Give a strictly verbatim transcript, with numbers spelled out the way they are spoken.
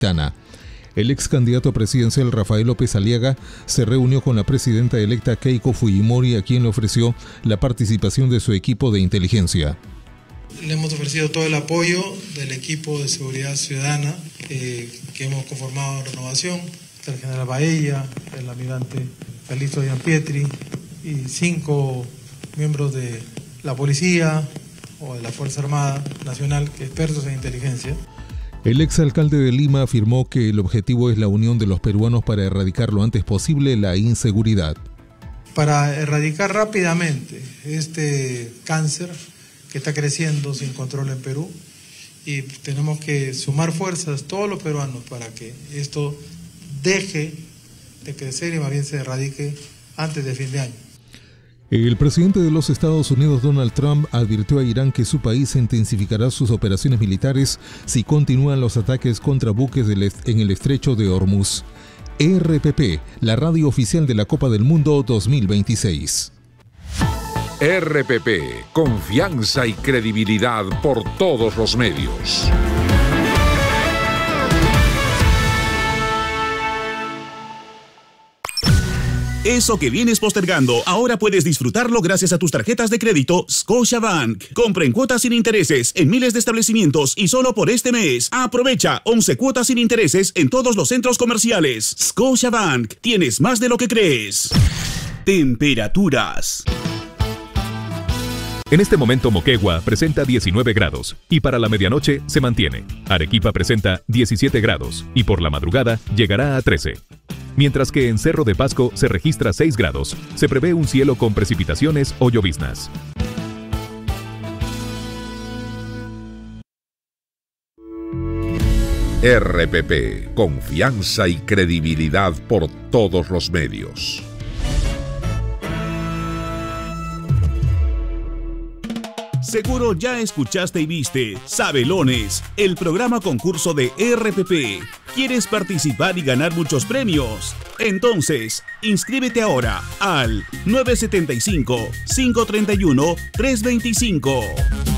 metropolitana. El ex candidato presidencial Rafael López Aliaga se reunió con la presidenta electa Keiko Fujimori, a quien le ofreció la participación de su equipo de inteligencia. Le hemos ofrecido todo el apoyo del equipo de seguridad ciudadana eh, que hemos conformado en Renovación, el general Baella, el almirante Calixto Gianpietri y cinco miembros de la policía o de la Fuerza Armada Nacional, expertos en inteligencia. El exalcalde de Lima afirmó que el objetivo es la unión de los peruanos para erradicar lo antes posible la inseguridad. Para erradicar rápidamente este cáncer que está creciendo sin control en Perú, y tenemos que sumar fuerzas todos los peruanos para que esto deje de crecer y más bien se erradique antes de fin de año. El presidente de los Estados Unidos, Donald Trump, advirtió a Irán que su país intensificará sus operaciones militares si continúan los ataques contra buques del est- en el estrecho de Hormuz. R P P, la radio oficial de la Copa del Mundo dos mil veintiséis. R P P, confianza y credibilidad por todos los medios. Eso que vienes postergando, ahora puedes disfrutarlo gracias a tus tarjetas de crédito Scotiabank. Compra en cuotas sin intereses en miles de establecimientos y solo por este mes. Aprovecha once cuotas sin intereses en todos los centros comerciales. Scotiabank, tienes más de lo que crees. Temperaturas. En este momento Moquegua presenta diecinueve grados y para la medianoche se mantiene. Arequipa presenta diecisiete grados y por la madrugada llegará a trece. Mientras que en Cerro de Pasco se registra seis grados, se prevé un cielo con precipitaciones o lloviznas. R P P, confianza y credibilidad por todos los medios. Seguro ya escuchaste y viste Sabelones, el programa concurso de R P P. ¿Quieres participar y ganar muchos premios? Entonces, inscríbete ahora al nueve siete cinco, cinco tres uno, tres dos cinco.